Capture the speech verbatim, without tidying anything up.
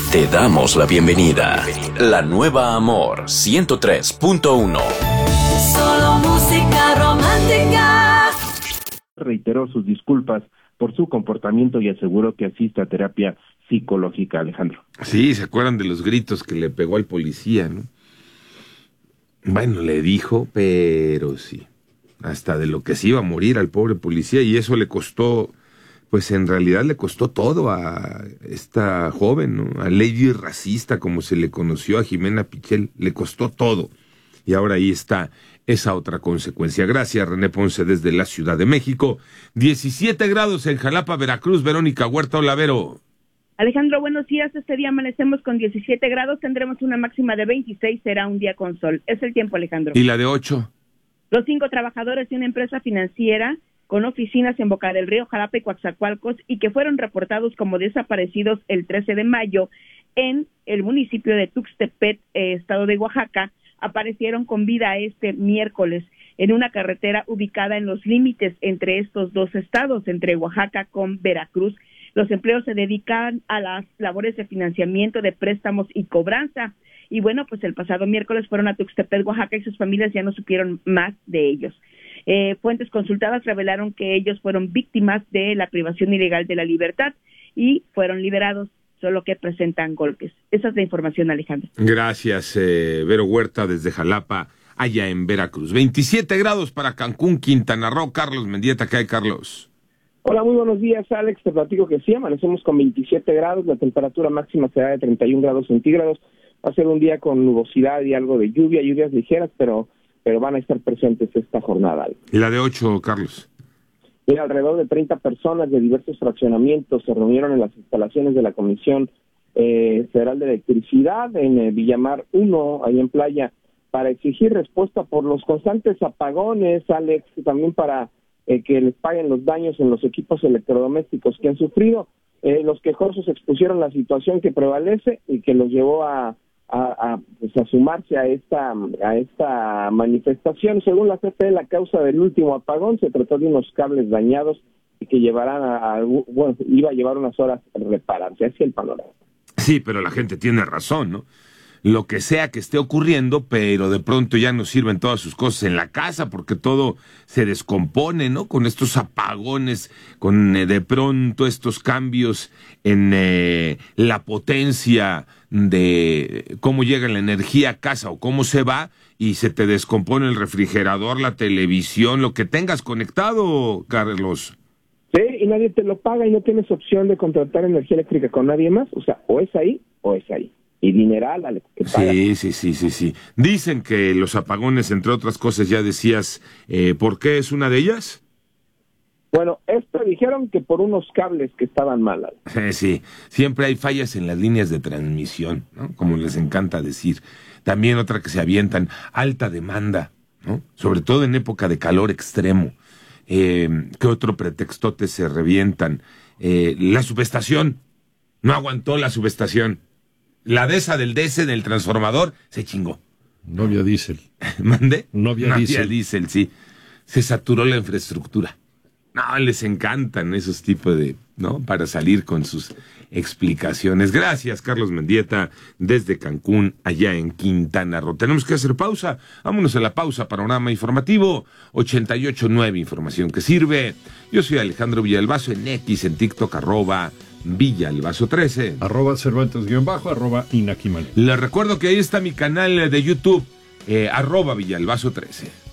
Te damos la bienvenida. La nueva Amor ciento tres punto uno. Solo música romántica. Reiteró sus disculpas por su comportamiento y aseguró que asiste a terapia psicológica, Alejandro. Sí, ¿se acuerdan de los gritos que le pegó al policía, no? Bueno, le dijo, pero sí, hasta de lo que se iba a morir al pobre policía, y eso le costó, pues en realidad le costó todo a esta joven, ¿no? A Lady Racista, como se le conoció a Jimena Pichel, le costó todo. Y ahora ahí está esa otra consecuencia. Gracias, René Ponce, desde la Ciudad de México. diecisiete grados en Jalapa, Veracruz. Verónica Huerta Olavero. Alejandro, buenos días. Este día amanecemos con diecisiete grados, tendremos una máxima de veintiséis, será un día con sol. Es el tiempo, Alejandro. ¿Y la de ocho? Los cinco trabajadores de una empresa financiera con oficinas en Boca del Río, Jalapa y Coatzacoalcos, y que fueron reportados como desaparecidos el trece de mayo en el municipio de Tuxtepec, eh, estado de Oaxaca, aparecieron con vida este miércoles en una carretera ubicada en los límites entre estos dos estados, entre Oaxaca con Veracruz. Los empleos se dedican a las labores de financiamiento de préstamos y cobranza. Y bueno, pues el pasado miércoles fueron a Tuxtepec, Oaxaca, y sus familias ya no supieron más de ellos. Eh, fuentes consultadas revelaron que ellos fueron víctimas de la privación ilegal de la libertad y fueron liberados, solo que presentan golpes. Esa es la información, Alejandro. Gracias, eh, Vero Huerta, desde Jalapa, allá en Veracruz. veintisiete grados para Cancún, Quintana Roo. Carlos Mendieta, ¿qué hay, Carlos? Hola, muy buenos días, Alex. Te platico que sí, amanecemos con veintisiete grados, la temperatura máxima será de treinta y un grados centígrados. Va a ser un día con nubosidad y algo de lluvia, lluvias ligeras, pero pero van a estar presentes esta jornada. Alex. ¿Y la de ocho, Carlos? Mira, alrededor de treinta personas de diversos fraccionamientos se reunieron en las instalaciones de la Comisión eh, Federal de Electricidad en eh, Villamar uno, ahí en Playa, para exigir respuesta por los constantes apagones, Alex, y también para eh, que les paguen los daños en los equipos electrodomésticos que han sufrido. Eh, los quejosos expusieron la situación que prevalece y que los llevó a A, a, pues a sumarse a esta a esta manifestación. Según la C F E, la causa del último apagón se trató de unos cables dañados y que llevarán a, a bueno, iba a llevar unas horas a repararse. Así el panorama. Sí, pero la gente tiene razón, ¿no? Lo que sea que esté ocurriendo, pero de pronto ya no sirven todas sus cosas en la casa porque todo se descompone, ¿no? Con estos apagones, con eh, de pronto estos cambios en eh, la potencia de cómo llega la energía a casa o cómo se va y se te descompone el refrigerador, la televisión, lo que tengas conectado, Carlos. Sí, y nadie te lo paga y no tienes opción de contratar energía eléctrica con nadie más. O sea, o es ahí o es ahí. Y dineral, Alex, que paga. Sí, sí, sí, sí, sí. Dicen que los apagones, entre otras cosas, ya decías, eh, ¿por qué es una de ellas? Bueno, esto dijeron que por unos cables que estaban mal. Eh, sí, siempre hay fallas en las líneas de transmisión, ¿no? Como les encanta decir. También otra que se avientan, alta demanda, ¿no? Sobre todo en época de calor extremo. Eh, ¿Qué otro pretextote se revientan? Eh, la subestación, no aguantó la subestación. La de esa del D S del transformador se chingó. No había diésel. ¿Mande? No había no diésel. había diésel, sí. Se saturó la infraestructura. No, les encantan esos tipos de, ¿no? Para salir con sus explicaciones. Gracias, Carlos Mendieta, desde Cancún, allá en Quintana Roo. Tenemos que hacer pausa. Vámonos a la pausa. Panorama informativo ochenta y ocho punto nueve, información que sirve. Yo soy Alejandro Villalbazo, en X, en TikTok, arroba Villalbazo trece. Arroba Cervantes guión bajo, arroba Inaquimal. Les recuerdo que ahí está mi canal de YouTube, eh, arroba Villalbazo trece.